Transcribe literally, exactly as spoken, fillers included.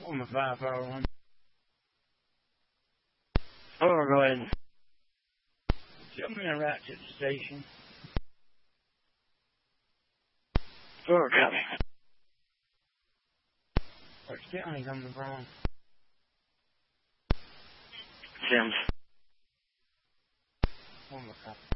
On the five four one. Oh, go ahead. Show me a route to the station. Four, copy. Which county coming from? Sims. On the copy.